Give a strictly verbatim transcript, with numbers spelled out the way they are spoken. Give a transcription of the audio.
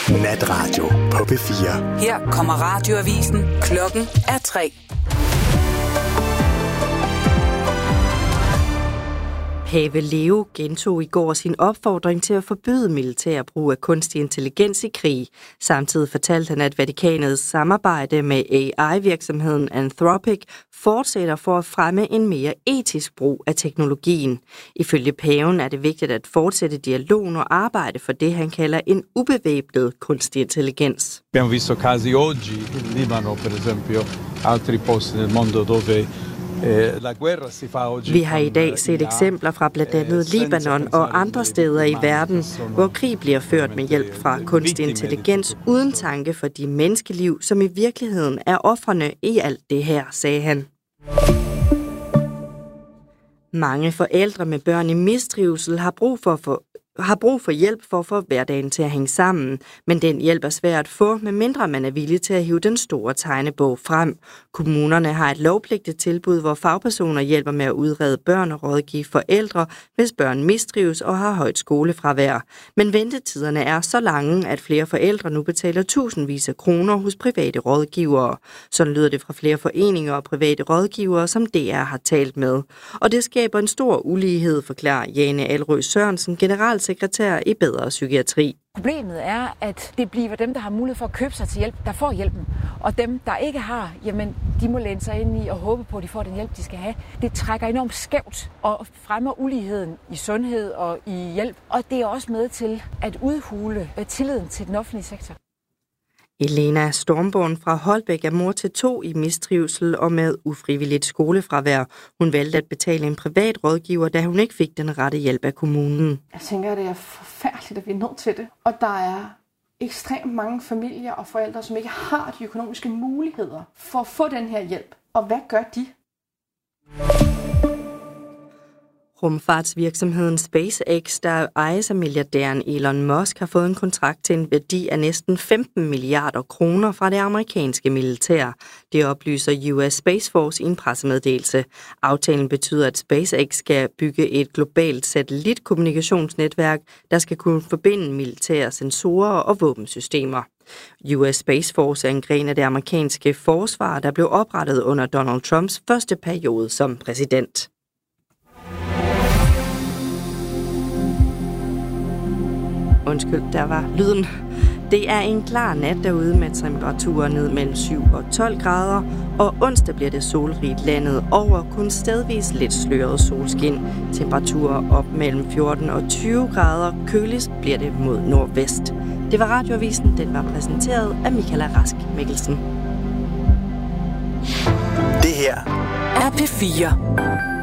Natradio på P fire. Her kommer radioavisen. Klokken er tre. Pave Leo gentog i går sin opfordring til at forbyde militær brug af kunstig intelligens i krig. Samtidig fortalte han, at Vatikanets samarbejde med A I-virksomheden Anthropic fortsætter for at fremme en mere etisk brug af teknologien. Ifølge paven er det vigtigt at fortsætte dialogen og arbejde for det, han kalder en ubevæbnet kunstig intelligens. Vi har visto casi oggi in Libano, per esempio, altri posti nel mondo dove Vi har i dag set eksempler fra blandt andet Libanon og andre steder i verden, hvor krig bliver ført med hjælp fra kunstig intelligens uden tanke for de menneskeliv, som i virkeligheden er ofrene i alt det her, sagde han. Mange forældre med børn i mistrivsel har brug for, for har brug for hjælp for at få hverdagen til at hænge sammen, men den hjælp er svær at få, medmindre man er villig til at hive den store tegnebog frem. Kommunerne har et lovpligtigt tilbud, hvor fagpersoner hjælper med at udrede børn og rådgive forældre, hvis børn mistrives og har højt skolefravær. Men ventetiderne er så lange, at flere forældre nu betaler tusindvis af kroner hos private rådgivere. Sådan lyder det fra flere foreninger og private rådgivere, som D R har talt med. Og det skaber en stor ulighed, forklarer Jane Alrø Sørensen, generalsekretær i Bedre Psykiatri. Problemet er, at det bliver dem, der har mulighed for at købe sig til hjælp, der får hjælpen. Og dem, der ikke har, jamen, de må læne sig ind i og håbe på, at de får den hjælp, de skal have. Det trækker enormt skævt og fremmer uligheden i sundhed og i hjælp. Og det er også med til at udhule tilliden til den offentlige sektor. Elena Stormborn fra Holbæk er mor til to i mistrivsel og med ufrivilligt skolefravær. Hun valgte at betale en privat rådgiver, da hun ikke fik den rette hjælp af kommunen. Jeg tænker, at det er forfærdeligt, at vi er nødt til det. Og der er ekstremt mange familier og forældre, som ikke har de økonomiske muligheder for at få den her hjælp. Og hvad gør de? Rumfartsvirksomheden SpaceX, der ejes af milliardæren Elon Musk, har fået en kontrakt til en værdi af næsten femten milliarder kroner fra det amerikanske militær. Det oplyser U S Space Force i en pressemeddelelse. Aftalen betyder, at SpaceX skal bygge et globalt satellitkommunikationsnetværk, der skal kunne forbinde militære sensorer og våbensystemer. U S Space Force er en gren af det amerikanske forsvar, der blev oprettet under Donald Trumps første periode som præsident. Undskyld, der var lyden. Det er en klar nat derude med temperaturer ned mellem syv og tolv grader, og onsdag bliver det solrigt landet over, kun stedvis lidt sløret solskin. Temperaturer op mellem fjorten og tyve grader, køligst bliver det mod nordvest. Det var Radioavisen, den var præsenteret af Michaela Rask Mikkelsen. Det her er P fire.